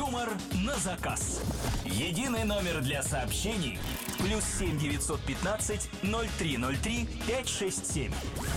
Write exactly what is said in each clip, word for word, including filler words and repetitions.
Юмор на заказ. Единый номер для сообщений. Плюс семь девятьсот пятнадцать ноль три ноль три пять шесть семь.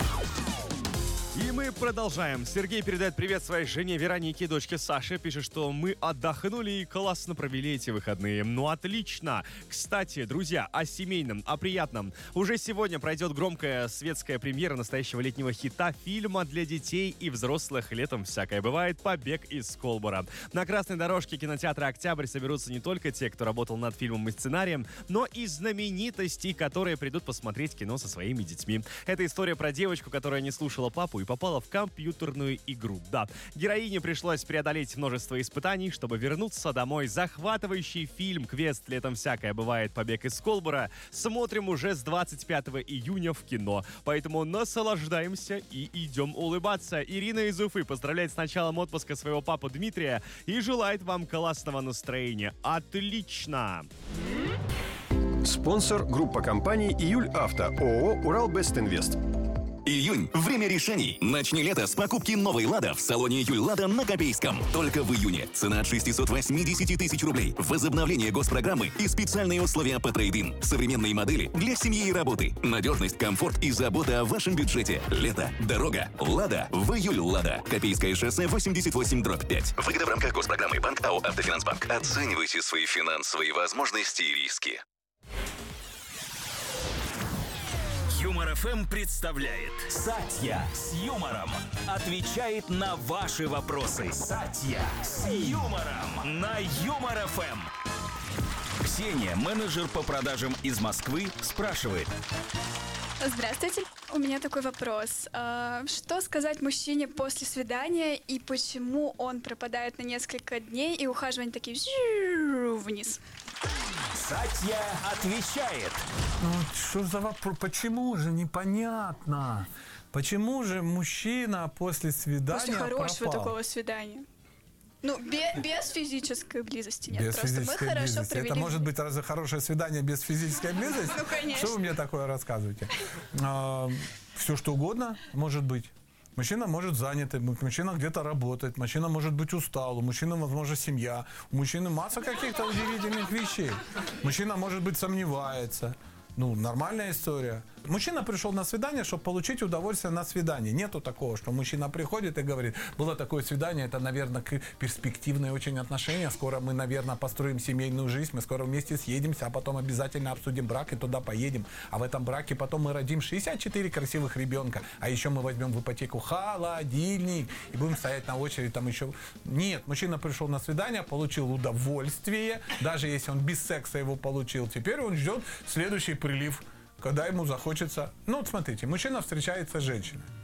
И мы продолжаем. Сергей передает привет своей жене Веронике и дочке Саше. Пишет, что мы отдохнули и классно провели эти выходные. Ну, отлично. Кстати, друзья, о семейном, о приятном. Уже сегодня пройдет громкая светская премьера настоящего летнего хита, фильма для детей и взрослых. Летом всякое бывает. «Побег из Колбура». На красной дорожке кинотеатра «Октябрь» соберутся не только те, кто работал над фильмом и сценарием, но и знаменитости, которые придут посмотреть кино со своими детьми. Это история про девочку, которая не слушала папу и попала в компьютерную игру. Да, героине пришлось преодолеть множество испытаний, чтобы вернуться домой. Захватывающий фильм «Квест. Летом всякое бывает. Побег из Колбура» смотрим уже с двадцать пятого июня в кино. Поэтому наслаждаемся и идем улыбаться. Ирина из Уфы поздравляет с началом отпуска своего папу Дмитрия и желает вам классного настроения. Отлично! Спонсор — группа компаний «Июль Авто», ООО «Уралбестинвест». Июнь – время решений. Начни лето с покупки новой «Лада» в салоне «Июль Лада» на Копейском. Только в июне. Цена от шестисот восьмидесяти тысяч рублей. Возобновление госпрограммы и специальные условия по трейд-ин. Современные модели для семьи и работы. Надежность, комфорт и забота о вашем бюджете. Лето. Дорога. «Лада» в «Июль Лада». Копейское шоссе восемьдесят восемь дробь пять. Выгода в рамках госпрограммы «Банк АО «Автофинансбанк». Оценивайте свои финансовые возможности и риски. Юмор эф эм представляет Сатья с юмором отвечает на ваши вопросы. Сатья с юмором на Юмор эф эм. Ксения, менеджер по продажам из Москвы, спрашивает. Здравствуйте. У меня такой вопрос. А, что сказать мужчине после свидания и почему он пропадает на несколько дней и ухаживания такие вниз? Сатья отвечает. Ну, что за вопрос? Почему же? Непонятно. Почему же мужчина после свидания После хорошего пропал? такого свидания. Ну, без, без физической близости. Нет, без просто физической мы хорошо близости. провели. Это может быть разве хорошее свидание без физической близости? Ну, конечно. Что вы мне такое рассказываете? А, все что угодно может быть. Мужчина может занятый, мужчина где-то работает, мужчина может быть устал, у мужчины, возможно, семья, у мужчины масса каких-то удивительных вещей. Мужчина, может быть, сомневается. Ну, нормальная история. Мужчина пришел на свидание, чтобы получить удовольствие на свидании. Нету такого, что мужчина приходит и говорит, было такое свидание, это, наверное, перспективные очень отношения, скоро мы, наверное, построим семейную жизнь, мы скоро вместе съедемся, а потом обязательно обсудим брак и туда поедем. А в этом браке потом мы родим шестьдесят четыре красивых ребенка, а еще мы возьмем в ипотеку холодильник и будем стоять на очереди там еще. Нет, мужчина пришел на свидание, получил удовольствие, даже если он без секса его получил, теперь он ждет следующий прилив, когда ему захочется. Ну, вот смотрите, мужчина встречается с женщиной.